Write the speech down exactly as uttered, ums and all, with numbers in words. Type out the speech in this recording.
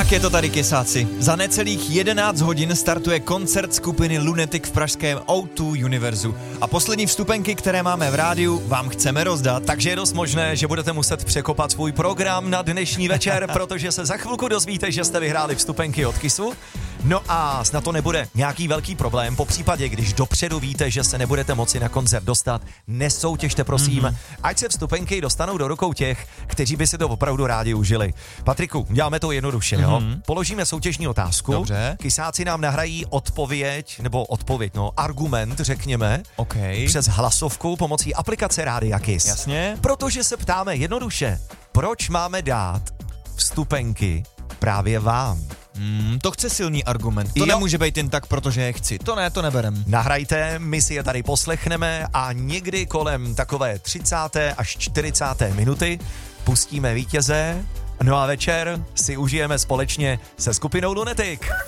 Tak je to tady, Kysáci. Za necelých jedenáct hodin startuje koncert skupiny Lunatic v pražském O dva Univerzu. A poslední vstupenky, které máme v rádiu, vám chceme rozdat. Takže je dost možné, že budete muset překopat svůj program na dnešní večer, protože se za chvilku dozvíte, že jste vyhráli vstupenky od Kissu. No a snad to nebude nějaký velký problém. Po případě, když dopředu víte, že se nebudete moci na koncert dostat, nesoutěžte prosím, mm-hmm. ať se vstupenky dostanou do rukou těch, kteří by si to opravdu rádi užili. Patriku, děláme to jednoduše, mm-hmm. jo? Položíme soutěžní otázku. Dobře. Kysáci nám nahrají odpověď, nebo odpověď, no, argument, řekněme, okay. přes hlasovku pomocí aplikace Rádia Kiss. Jasně. Protože se ptáme jednoduše, proč máme dát vstupenky právě vám? Hmm, to chce silný argument. To jo. nemůže být jen tak, protože je chci. To ne, to neberem. Nahrajte, my si je tady poslechneme a někdy kolem takové třicáté až čtyřicáté minuty pustíme vítěze. No a večer si užijeme společně se skupinou Lunatic.